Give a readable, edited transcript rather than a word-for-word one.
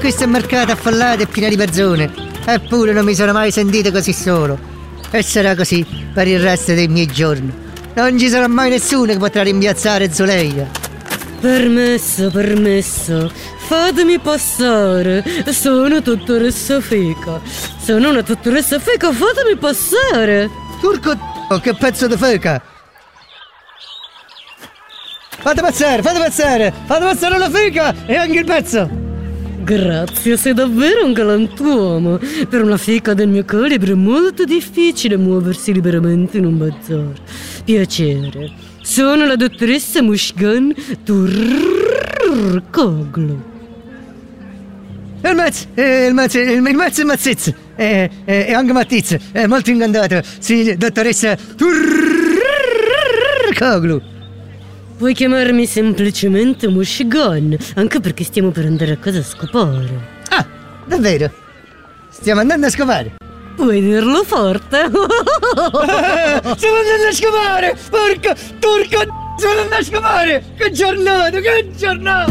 questo è mercato affollato e pieno di persone. Eppure non mi sono mai sentito così solo. E sarà così per il resto dei miei giorni. Non ci sarà mai nessuno che potrà rimpiazzare Zuleika. Permesso. Fatemi passare. Sono dottoressa Fica. Sono una dottoressa Fica, fatemi passare. Turco, che pezzo di feca! Fate passare la fica e anche il pezzo! Grazie, sei davvero un galantuomo. Per una fica del mio calibro è molto difficile muoversi liberamente in un bazar. Piacere. Sono la dottoressa Mushgan Turkoglu. Il Mazz e Mazzizz e anche Mattizz, molto incantato, sì, dottoressa Turkoglu. Puoi chiamarmi semplicemente Mushgan, anche perché stiamo per andare a casa a scopare. Ah, davvero? Stiamo andando a scopare? Puoi dirlo forte. Stiamo andando a scopare! Porca turco, stiamo andando a scopare! Che giornata!